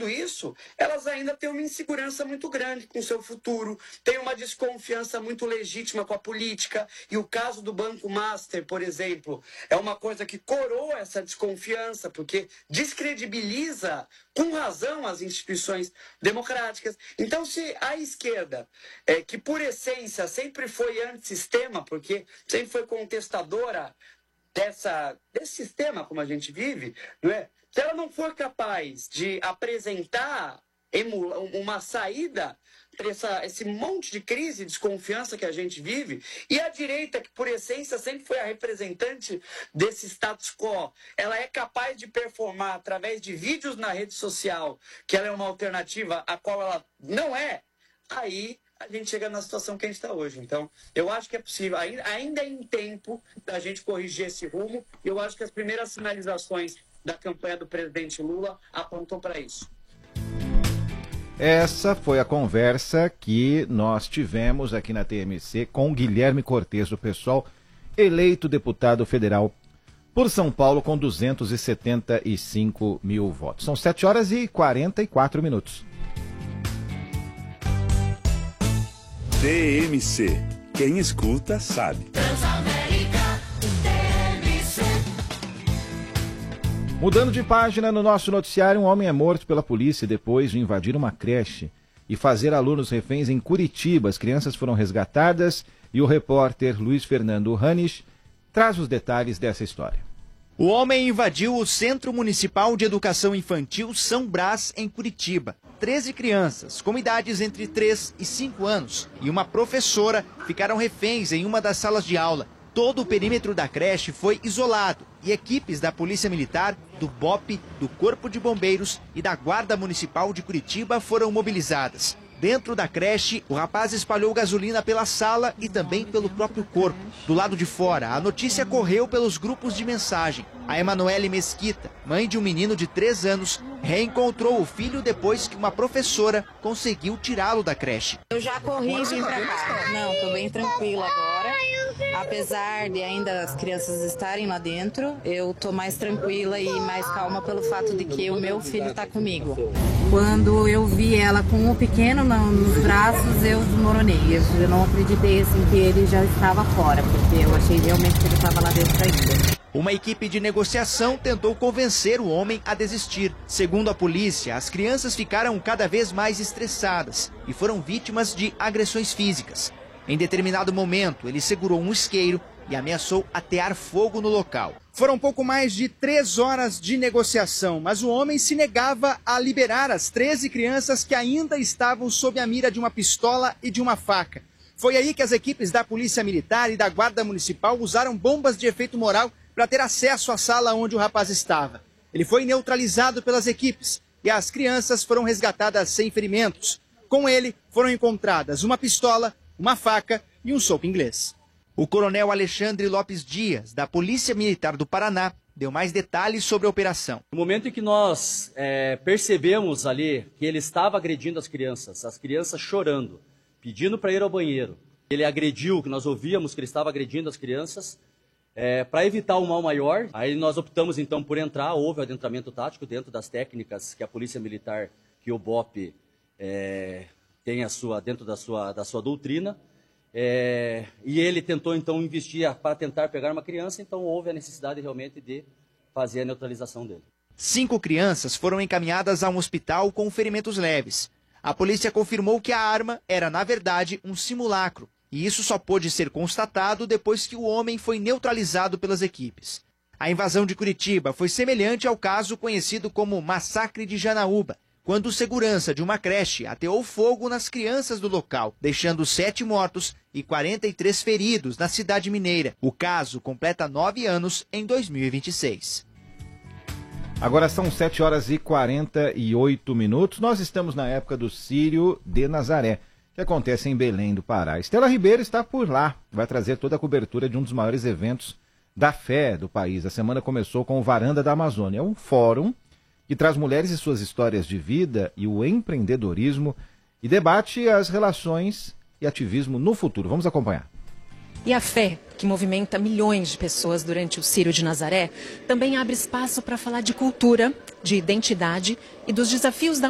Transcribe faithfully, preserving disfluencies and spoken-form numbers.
tudo isso, elas ainda têm uma insegurança muito grande com o seu futuro, têm uma desconfiança muito legítima com a política, e o caso do Banco Master, por exemplo, é uma coisa que coroa essa desconfiança, porque descredibiliza com razão as instituições democráticas. Então, se a esquerda, é, que por essência sempre foi antissistema, porque sempre foi contestadora dessa, desse sistema como a gente vive, não é? Se ela não for capaz de apresentar emula, uma saída para essa, esse monte de crise e desconfiança que a gente vive, e a direita, que por essência sempre foi a representante desse status quo, ela é capaz de performar através de vídeos na rede social que ela é uma alternativa a qual ela não é, aí a gente chega na situação que a gente está hoje. Então, eu acho que é possível, ainda é em tempo da gente corrigir esse rumo, e eu acho que as primeiras sinalizações da campanha do presidente Lula apontam para isso. Essa foi a conversa que nós tivemos aqui na T M C com Guilherme Cortes, do PSOL, eleito deputado federal por São Paulo com duzentos e setenta e cinco mil votos. São sete horas e quarenta e quatro minutos. T M C. Quem escuta sabe. Mudando de página no nosso noticiário, um homem é morto pela polícia depois de invadir uma creche e fazer alunos reféns em Curitiba. As crianças foram resgatadas e o repórter Luiz Fernando Ranisch traz os detalhes dessa história. O homem invadiu o Centro Municipal de Educação Infantil São Brás, em Curitiba. treze crianças, com idades entre três e cinco anos, e uma professora ficaram reféns em uma das salas de aula. Todo o perímetro da creche foi isolado e equipes da Polícia Militar, do B O P, do Corpo de Bombeiros e da Guarda Municipal de Curitiba foram mobilizadas. Dentro da creche, o rapaz espalhou gasolina pela sala e também pelo próprio corpo. Do lado de fora, a notícia correu pelos grupos de mensagem. A Emanuele Mesquita, mãe de um menino de três anos, reencontrou o filho depois que uma professora conseguiu tirá-lo da creche. Eu já corri e vim pra cá. Não, tô bem tranquila agora. Apesar de ainda as crianças estarem lá dentro, eu tô mais tranquila e mais calma pelo fato de que o meu filho tá comigo. Quando eu vi ela com o pequeno nos braços, eu desmoronei. Eu não acreditei assim que ele já estava fora, porque eu achei realmente que ele estava lá dentro ainda. Uma equipe de negociação tentou convencer o homem a desistir. Segundo a polícia, as crianças ficaram cada vez mais estressadas e foram vítimas de agressões físicas. Em determinado momento, ele segurou um isqueiro e ameaçou atear fogo no local. Foram pouco mais de três horas de negociação, mas o homem se negava a liberar as treze crianças que ainda estavam sob a mira de uma pistola e de uma faca. Foi aí que as equipes da Polícia Militar e da Guarda Municipal usaram bombas de efeito moral para ter acesso à sala onde o rapaz estava. Ele foi neutralizado pelas equipes e as crianças foram resgatadas sem ferimentos. Com ele foram encontradas uma pistola, uma faca e um soco inglês. O coronel Alexandre Lopes Dias, da Polícia Militar do Paraná, deu mais detalhes sobre a operação. No momento em que nós é, percebemos ali que ele estava agredindo as crianças, as crianças chorando, pedindo para ir ao banheiro, ele agrediu, que nós ouvíamos que ele estava agredindo as crianças, é, para evitar o mal maior, aí nós optamos então por entrar, houve adentramento tático dentro das técnicas que a Polícia Militar, que o B O P é, tem a sua, dentro da sua, da sua doutrina, é, e ele tentou então investir para tentar pegar uma criança, então houve a necessidade realmente de fazer a neutralização dele. Cinco crianças foram encaminhadas a um hospital com ferimentos leves. A polícia confirmou que a arma era, na verdade, um simulacro, e isso só pôde ser constatado depois que o homem foi neutralizado pelas equipes. A invasão de Curitiba foi semelhante ao caso conhecido como Massacre de Janaúba, quando o segurança de uma creche ateou fogo nas crianças do local, deixando sete mortos e quarenta e três feridos na cidade mineira. O caso completa nove anos em dois mil e vinte e seis. Agora são sete horas e quarenta e oito minutos. Nós estamos na época do Círio de Nazaré, que acontece em Belém do Pará. Estela Ribeiro está por lá, vai trazer toda a cobertura de um dos maiores eventos da fé do país. A semana começou com o Varanda da Amazônia, é um fórum que traz mulheres e suas histórias de vida e o empreendedorismo e debate as relações e ativismo no futuro. Vamos acompanhar. E a fé, que movimenta milhões de pessoas durante o Círio de Nazaré, também abre espaço para falar de cultura, de identidade e dos desafios da